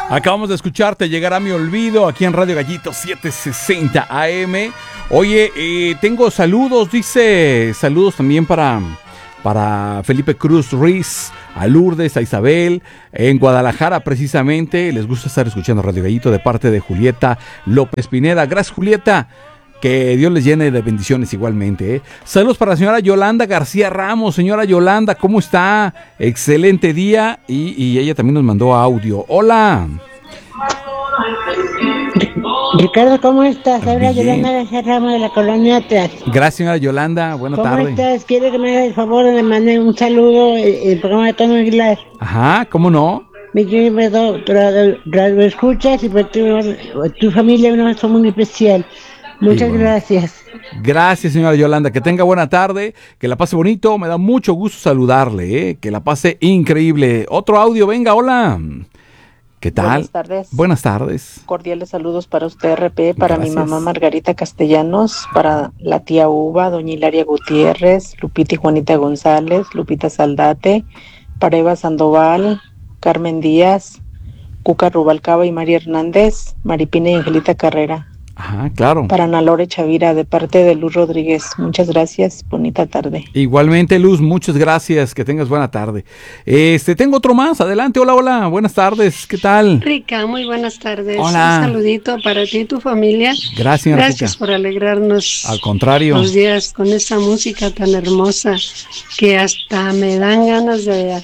Acabamos de escucharte Llegará mi olvido aquí en Radio Gallito 760 AM. Oye, tengo saludos, dice, saludos también para Felipe Cruz Ruiz, a Lourdes, a Isabel, en Guadalajara precisamente. Les gusta estar escuchando Radio Gallito de parte de Julieta López Pineda. Gracias, Julieta. Que Dios les llene de bendiciones igualmente, ¿eh? Saludos para la señora Yolanda García Ramos. Señora Yolanda, ¿cómo está? Excelente día. Y ella también nos mandó audio. Hola. Ricardo, ¿cómo estás? Habla Yolanda García Ramos de la Colonia Atlas. Gracias, señora Yolanda. Buenas tardes. ¿Cómo estás? Quiero que me hagas el favor de mandar un saludo el programa de Tono Aguilar. Ajá, ¿cómo no? Me quiero radio escuchas y para tu familia un abrazo muy especial. Muchas gracias. Gracias, señora Yolanda. Que tenga buena tarde, que la pase bonito. Me da mucho gusto saludarle, ¿eh? Que la pase increíble. Otro audio, venga, hola. ¿Qué tal? Buenas tardes. Buenas tardes. Cordiales saludos para usted, RP, para Gracias. mi mamá Margarita Castellanos, para la tía Uva, doña Hilaria Gutiérrez, Lupita y Juanita González, Lupita Saldate, para Eva Sandoval, Carmen Díaz, Cuca Rubalcaba y María Hernández, Maripina y Angelita Carrera. Ajá, claro. Para Ana Lore Chavira, de parte de Luz Rodríguez. Muchas gracias, bonita tarde. Igualmente, Luz, muchas gracias, que tengas buena tarde. Tengo otro más, adelante, hola, buenas tardes, ¿qué tal? Rica, muy buenas tardes. Hola. Un saludito para ti y tu familia. Gracias, señora Gracias Cuca. por alegrarnos Al contrario. los días con esa música tan hermosa que hasta me dan ganas de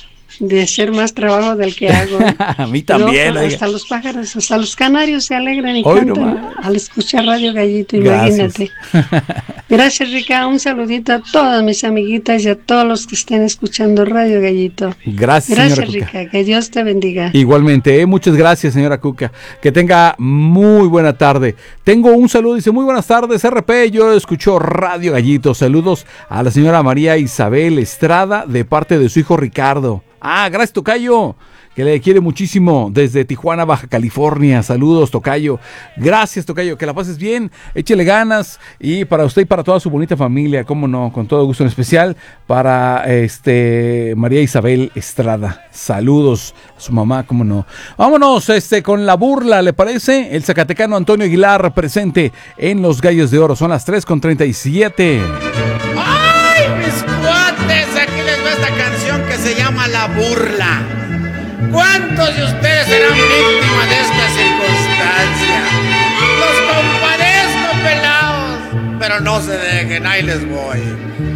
hacer más trabajo del que hago. A mí también. Luego, hasta los pájaros, hasta los canarios se alegran y Hoy cantan nomás. al escuchar Radio Gallito, Gracias. imagínate. Gracias, Rica. Un saludito a todas mis amiguitas y a todos los que estén escuchando Radio Gallito. Gracias, Gracias, señora Cuca. Rica. Que Dios te bendiga. Igualmente, muchas gracias, señora Cuca. Que tenga muy buena tarde. Tengo un saludo, dice, muy buenas tardes, RP. Yo escucho Radio Gallito. Saludos a la señora María Isabel Estrada de parte de su hijo Ricardo. Ah, gracias, tocayo, que le quiere muchísimo desde Tijuana, Baja California. Saludos, tocayo. Gracias, tocayo, que la pases bien, échele ganas. Y para usted y para toda su bonita familia, cómo no, con todo gusto, en especial para María Isabel Estrada. Saludos a su mamá, cómo no. Vámonos con la burla, ¿le parece? El zacatecano Antonio Aguilar presente en Los Gallos de Oro. Son las 3:37. ¡Ay, mis cuates! Aquí les va esta canción que se llama La Burla. ¿Cuántos de ustedes serán víctimas de esta circunstancia? Los compadezco, pelados, pero no se dejen, ahí les voy.